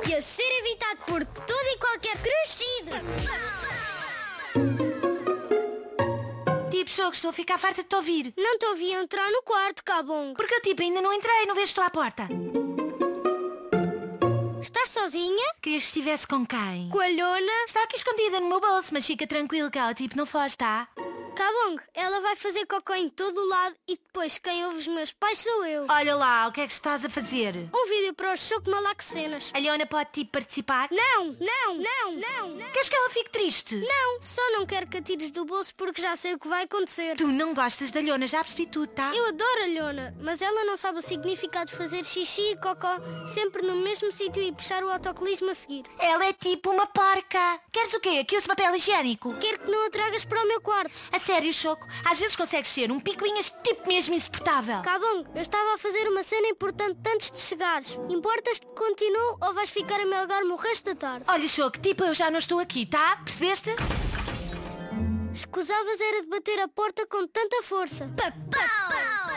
e a ser evitado por todo e qualquer crescido. Tipo, Choco, estou a ficar farta de te ouvir. Não te ouvi entrar no quarto, Cabongo. Porque eu, tipo, ainda não entrei, não vejo que estou à porta. Estás sozinha? Querias que estivesse com quem? Com a Lhona? Está aqui escondida no meu bolso, mas fica tranquilo que ela, tipo, não foge, tá? Cabongo, ela vai fazer cocô em todo o lado e depois quem ouve os meus pais sou eu. Olha lá, o que é que estás a fazer? Um vídeo para o Choco Malaco Cenas. A Leona pode, tipo, participar? Não. Queres que ela fique triste? Não, só não quero que a tires do bolso porque já sei o que vai acontecer. Tu não gostas da Leona, já percebi tudo, tá? Eu adoro a Lhona, mas ela não sabe o significado de fazer xixi e cocó sempre no mesmo sítio e puxar o autocolismo a seguir. Ela é tipo uma porca. Queres o quê? Que use papel higiênico? Quero que não a tragas para o meu quarto. A sério, Choco? Às vezes consegues ser um picuinhas tipo mesmo insuportável. Cabongo, eu estava a fazer uma cena importante antes de chegares. Importas que continue ou vais ficar a melgar-me o resto da tarde? Olha, Choco, tipo, eu já não estou aqui, tá? Percebeste? Escusavas era de bater a porta com tanta força.